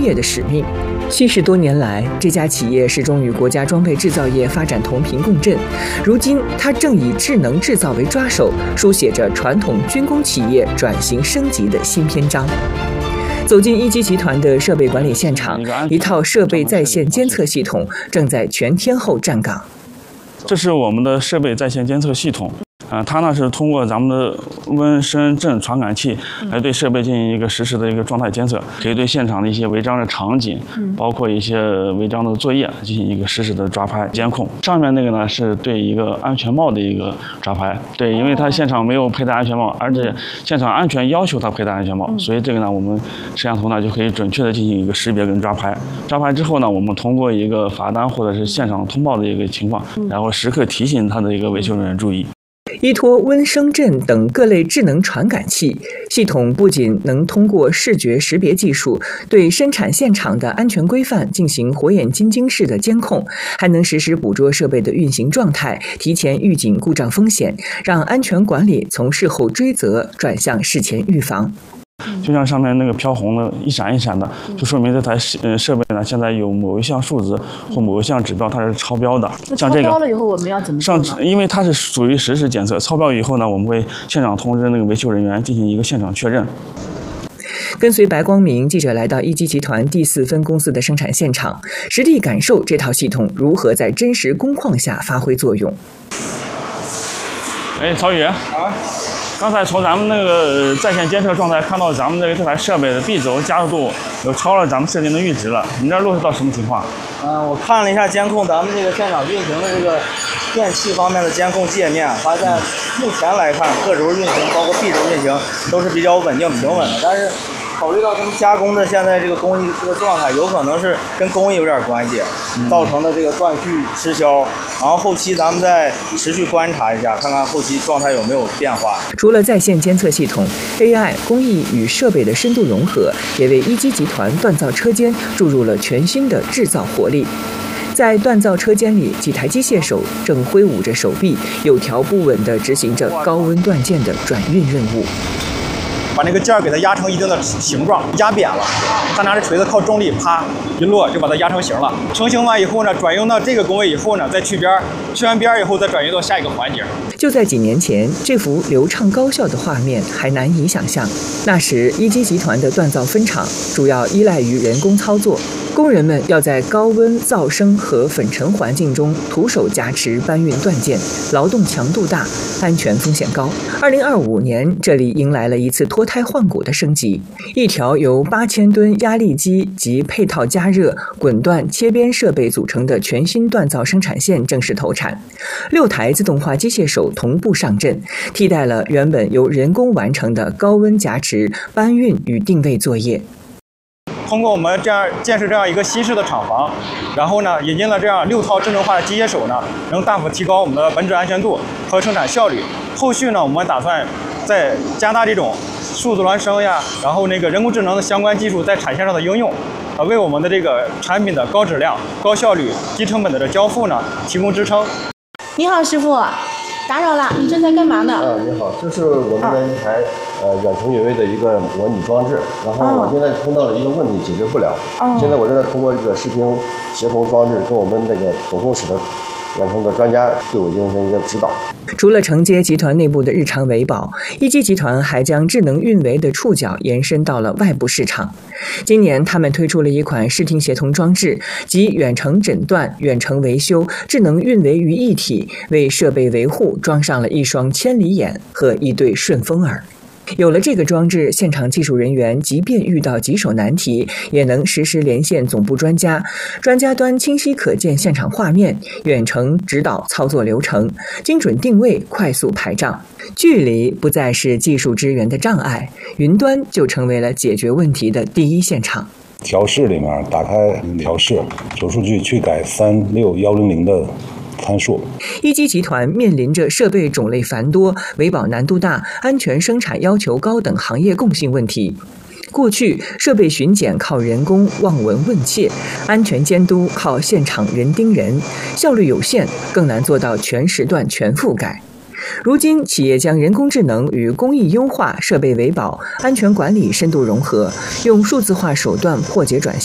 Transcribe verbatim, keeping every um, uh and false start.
业的使命。七十多年来，这家企业始终与国家装备制造业发展同频共振。如今，它正以智能制造为抓手，书写着传统军工企业转型升级的新篇章。走进一机集团的设备管理现场，一套设备在线监测系统正在全天候站岗。 这是我们的设备在线监测系统。啊、呃，它呢是通过咱们的温声震传感器来对设备进行一个实时的一个状态监测，可以对现场的一些违章的场景，包括一些违章的作业进行一个实时的抓拍监控。上面那个呢是对一个安全帽的一个抓拍，对，因为它现场没有佩戴安全帽，而且现场安全要求它佩戴安全帽，所以这个呢我们摄像头呢就可以准确的进行一个识别跟抓拍。抓拍之后呢，我们通过一个罚单或者是现场通报的一个情况，然后时刻提醒它的一个维修人员注意。 依托温声震等各类智能传感器，系统不仅能通过视觉识别技术对生产现场的安全规范进行火眼金睛式的监控，还能实时捕捉设备的运行状态，提前预警故障风险，让安全管理从事后追责转向事前预防。 就像上面那个飘红的一闪一闪的，就说明这台呃设备呢现在有某一项数值或某一项指标它是超标的。像这个超标了以后我们要怎么做呢？ 上，因为它是属于实时检测，超标以后呢，我们会现场通知那个维修人员进行一个现场确认。 跟随白光明记者来到一机集团第四分公司的生产现场，实地感受这套系统如何在真实工况下发挥作用。 哎，曹宇啊。刚才从咱们那个在线监测状态看到，咱们这个这台设备的 B 轴加速度有超了咱们设定的阈值了。你这落实到什么情况？ 嗯、呃，我看了一下监控，咱们这个现场运行的这个电器方面的监控界面，发现目前来看，各轴运行包括 B 轴运行都是比较稳定平稳的。但是考虑到他们加工的现在这个工艺这个状态，有可能是跟工艺有点关系，造成的这个断续失效。然后后期咱们再持续观察一下，看看后期状态有没有变化。 除了在线监测系统 ，A I 工艺与设备的深度融合，也为一机集团锻造车间注入了全新的制造活力。在锻造车间里，几台机械手正挥舞着手臂，有条不紊地执行着高温锻件的转运任务。 把那个件儿给它压成一定的形状，压扁了，他拿着锤子靠重力，啪一落就把它压成型了。成型完以后呢，转用到这个工位以后呢，再去边儿，去完边儿以后再转移到下一个环节。 就在几年前，这幅流畅高效的画面还难以想象。那时，一机集团的锻造分厂主要依赖于人工操作，工人们要在高温、噪声和粉尘环境中徒手夹持搬运锻件，劳动强度大，安全风险高。二零二五年，这里迎来了一次脱胎换骨的升级，一条由八千吨压力机及配套加热、滚段、切边设备组成的全新锻造生产线正式投产，六台自动化机械手同步上阵，替代了原本由人工完成的高温夹持、搬运与定位作业。 通过我们这样建设这样一个新式的厂房，然后呢，引进了这样六套智能化的机械手呢，能大幅提高我们的本质安全度和生产效率。后续呢，我们打算再加大这种数字孪生呀，然后那个人工智能的相关技术在产线上的应用，啊，为我们的这个产品的高质量、高效率、低成本的这交付呢提供支撑。 你好，师傅。打扰了，你正在干嘛呢？ 啊，你好，这是我们的一台、哦、呃远程越位的一个模拟装置，然后我现在碰到了一个问题，解决不了。哦、现在我正在通过这个视频协同装置，跟我们那个总控室的远程的专家对我进行一个指导。 除了承接集团内部的日常维保，一机集团还将智能运维的触角延伸到了外部市场。今年，他们推出了一款视听协同装置，集远程诊断、远程维修、智能运维于一体，为设备维护装上了一双千里眼和一对顺风耳。有了这个装置，现场技术人员即便遇到棘手难题，也能实时连线总部专家，专家端清晰可见现场画面，远程指导操作流程，精准定位，快速排账。距离不再是技术支援的障碍，云端就成为了解决问题的第一现场。 调试里面打开调试，走数据去改三六幺零零的参数。 一机集团面临着设备种类繁多、维保难度大、安全生产要求高等行业共性问题。过去，设备巡检靠人工望闻问切，安全监督靠现场人盯人，效率有限，更难做到全时段全覆盖。如今，企业将人工智能与工艺优化、设备维保、安全管理深度融合，用数字化手段破解转型。